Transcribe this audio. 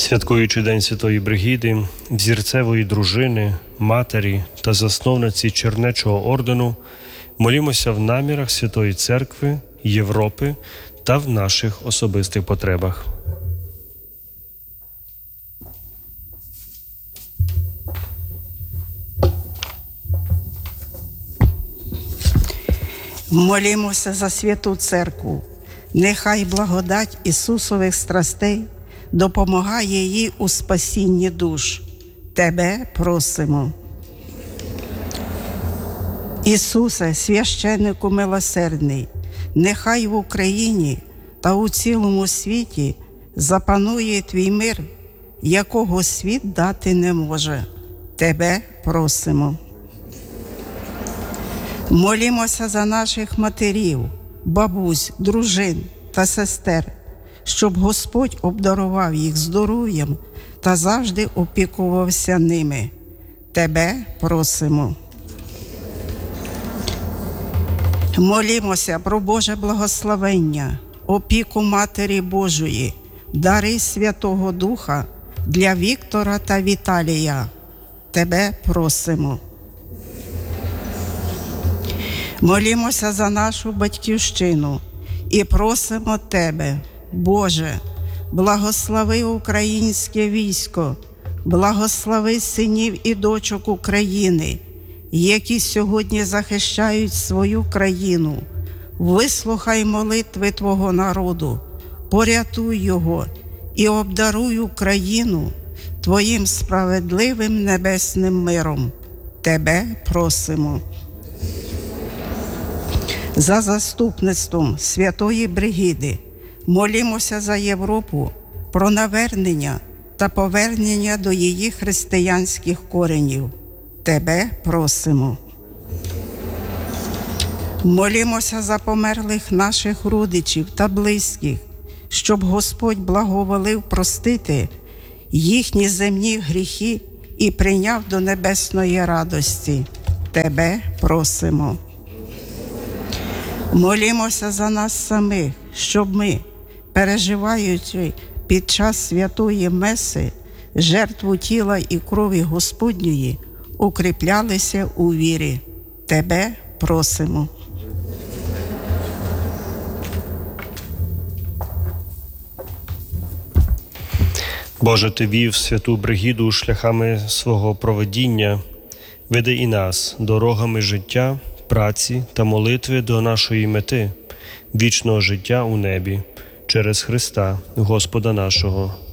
Святкуючи День Святої Бригіди, взірцевої дружини, матері та засновниці Чернечого ордену, молімося в намірах Святої Церкви, Європи та в наших особистих потребах. Молімося за Святу Церкву. Нехай благодать Ісусових страстей допомагає їй у спасінні душ. Тебе просимо. Ісусе, священнику милосердний, нехай в Україні та у цілому світі запанує Твій мир, якого світ дати не може. Тебе просимо. Молімося за наших матерів, бабусь, дружин та сестер, щоб Господь обдарував їх здоров'ям та завжди опікувався ними. Тебе просимо. Молімося про Боже благословення, опіку Матері Божої, дари Святого Духа для Віктора та Віталія. Тебе просимо. Молімося за нашу Батьківщину і просимо Тебе, Боже, благослови українське військо, благослови синів і дочок України, які сьогодні захищають свою країну. Вислухай молитви Твого народу, порятуй його і обдаруй Україну Твоїм справедливим небесним миром. Тебе просимо. За заступництвом Святої Бригіди молімося за Європу про навернення та повернення до її християнських коренів. Тебе просимо. Молімося за померлих наших родичів та близьких, щоб Господь благоволив простити їхні земні гріхи і прийняв до небесної радості. Тебе просимо. Молімося за нас самих, щоб ми, переживаючи під час святої Меси жертву тіла і крові Господньої, укріплялися у вірі. Тебе просимо. Боже, Ти вів Святу Бригіду шляхами свого провидіння, веди і нас дорогами життя, праці та молитви до нашої мети, вічного життя у небі, через Христа, Господа нашого.